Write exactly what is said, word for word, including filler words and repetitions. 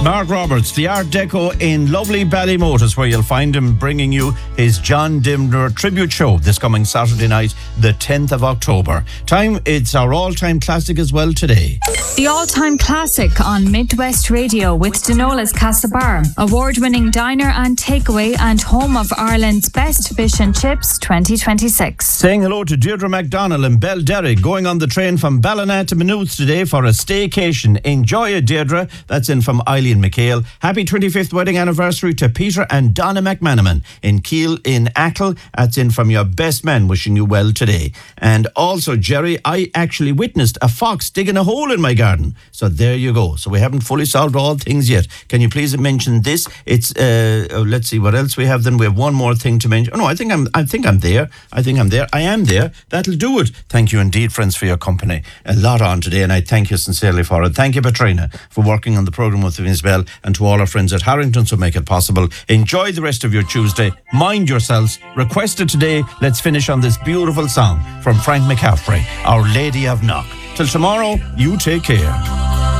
Mark Roberts, the Art Deco in lovely Ballymotors, where you'll find him bringing you his John Dimner tribute show this coming Saturday night, the tenth of October. Time, it's our all-time classic as well today. The all-time classic on Midwest Radio with Denola's Castlebar, award-winning diner and takeaway and home of Ireland's best fish and chips twenty twenty-six. Saying hello to Deirdre McDonnell and Belle Derrick, going on the train from Ballina to Maynooth today for a staycation. Enjoy it, Deirdre. That's in from Eileen McHale. Happy twenty-fifth wedding anniversary to Peter and Donna McManaman in Keele in Achill. That's in from your best man, wishing you well today. And also, Jerry, I actually witnessed a fox digging a hole in my garden. So there you go. So we haven't fully solved all things yet. Can you please mention this? It's uh, oh, let's see what else we have. Then we have one more thing to mention. Oh no, I think I'm. I think I'm there. I think I'm there. I am there. That'll do it. Thank you indeed, friends, for your company. A lot on today, and I thank you sincerely for it. Thank you, Petrina, for working on the programme with Miz Bell, and to all our friends at Harrington's who make it possible. Enjoy the rest of your Tuesday. Mind yourselves. Requested today. Let's finish on this beautiful song from Frank McCaffrey, Our Lady of Knock. Till tomorrow, you take care.